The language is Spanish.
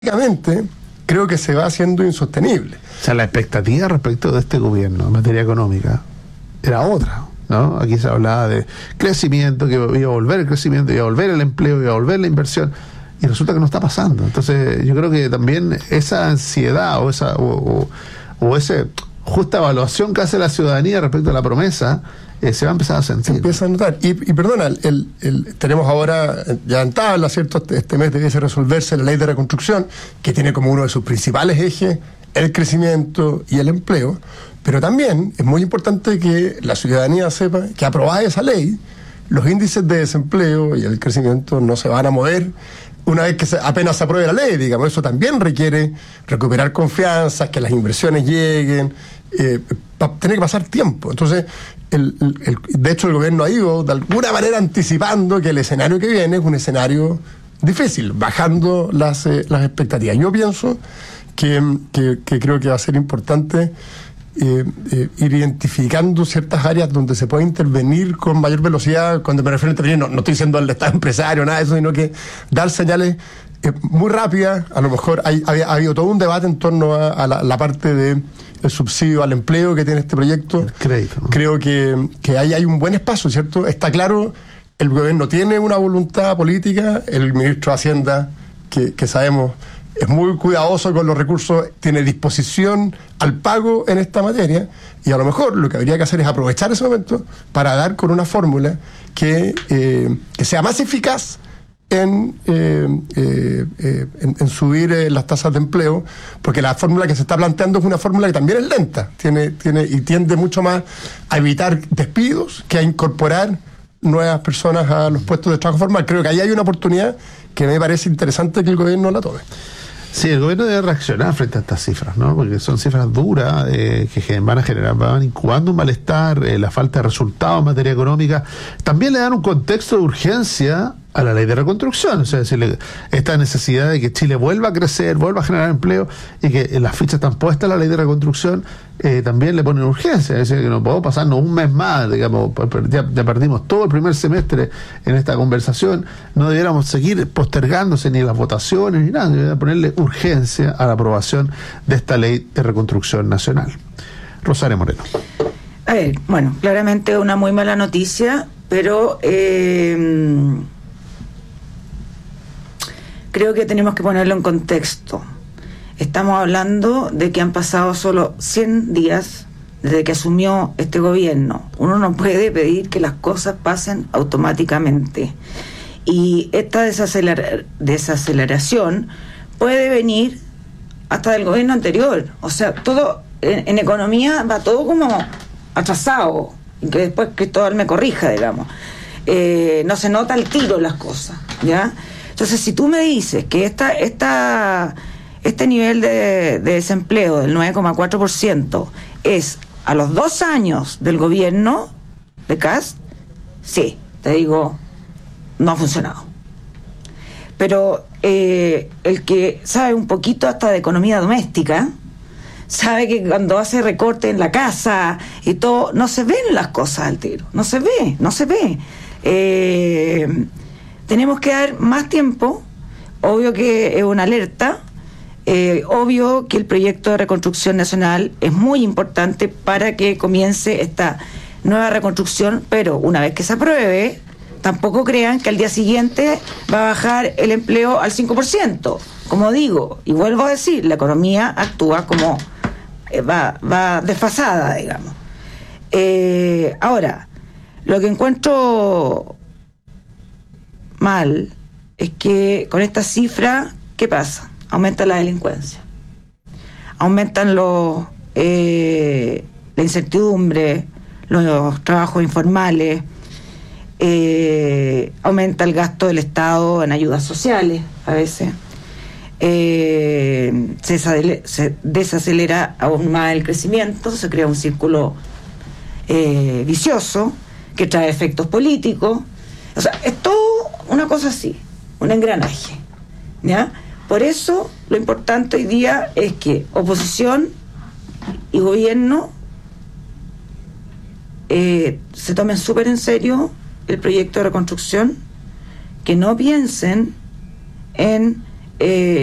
Prácticamente creo que se va haciendo insostenible. O sea, la expectativa respecto de este gobierno en materia económica era otra, ¿no? Aquí se hablaba de crecimiento, que iba a volver el crecimiento, iba a volver el empleo, iba a volver la inversión, y resulta que no está pasando. Entonces yo creo que también esa ansiedad o esa justa evaluación que hace la ciudadanía respecto a la promesa se va a empezar a sentir. Se empieza a notar. Y perdona, tenemos ahora ya en tabla, ¿cierto? Este mes debiese resolverse la ley de reconstrucción, que tiene como uno de sus principales ejes el crecimiento y el empleo, pero también es muy importante que la ciudadanía sepa que aprobada esa ley, los índices de desempleo y el crecimiento no se van a mover una vez que apenas se apruebe la ley, digamos. Eso también requiere recuperar confianza, que las inversiones lleguen, tiene que pasar tiempo. Entonces, de hecho el gobierno ha ido de alguna manera anticipando que el escenario que viene es un escenario difícil, bajando las expectativas. Yo pienso que creo que va a ser importante ir identificando ciertas áreas donde se puede intervenir con mayor velocidad. Cuando me refiero a intervenir, no estoy diciendo al Estado empresario, nada de eso, sino que dar señales muy rápidas. A lo mejor ha habido todo un debate en torno a la parte de el subsidio al empleo que tiene este proyecto. El crédito, ¿no? Creo que ahí hay un buen espacio, ¿cierto? Está claro, el gobierno tiene una voluntad política, el ministro de Hacienda, que sabemos es muy cuidadoso con los recursos, tiene disposición al pago en esta materia, y a lo mejor lo que habría que hacer es aprovechar ese momento para dar con una fórmula que sea más eficaz en subir las tasas de empleo, porque la fórmula que se está planteando es una fórmula que también es lenta, y tiende mucho más a evitar despidos que a incorporar nuevas personas a los puestos de trabajo formal. Creo que ahí hay una oportunidad que me parece interesante que el gobierno la tome. Sí, el gobierno debe reaccionar frente a estas cifras, ¿no? Porque son cifras duras que van incubando un malestar, la falta de resultados en materia económica. También le dan un contexto de urgencia a la ley de reconstrucción, o sea, decirle esta necesidad de que Chile vuelva a crecer, vuelva a generar empleo, y que las fichas están puestas a la ley de reconstrucción, también le ponen urgencia. Es decir, que no podemos pasarnos un mes más, digamos, ya perdimos todo el primer semestre en esta conversación, no debiéramos seguir postergándose ni las votaciones ni nada, debería ponerle urgencia a la aprobación de esta ley de reconstrucción nacional. Rosario Moreno. A ver, bueno, claramente una muy mala noticia, pero creo que tenemos que ponerlo en contexto. Estamos hablando de que han pasado solo 100 días desde que asumió este gobierno. Uno no puede pedir que las cosas pasen automáticamente. Y esta desaceleración puede venir hasta del gobierno anterior. O sea, todo en economía va todo como atrasado. Y que después Cristóbal me corrija, digamos. No se nota al tiro las cosas, ¿ya? Entonces, si tú me dices que este nivel de desempleo del 9,4% es a los 2 años del gobierno de Kast, sí, te digo, no ha funcionado. Pero el que sabe un poquito hasta de economía doméstica, sabe que cuando hace recorte en la casa y todo, no se ven las cosas al tiro, no se ve. Tenemos que dar más tiempo, obvio que es una alerta, obvio que el proyecto de reconstrucción nacional es muy importante para que comience esta nueva reconstrucción, pero una vez que se apruebe, tampoco crean que al día siguiente va a bajar el empleo al 5%. Como digo, y vuelvo a decir, la economía actúa como va desfasada, digamos. Ahora, lo que encuentro mal es que con esta cifra, ¿qué pasa? Aumenta la delincuencia, aumentan la incertidumbre, los trabajos informales, aumenta el gasto del Estado en ayudas sociales a veces, se desacelera aún más el crecimiento, se crea un círculo vicioso que trae efectos políticos. O sea, es todo una cosa así, un engranaje, ¿ya? Por eso lo importante hoy día es que oposición y gobierno se tomen súper en serio el proyecto de reconstrucción, que no piensen en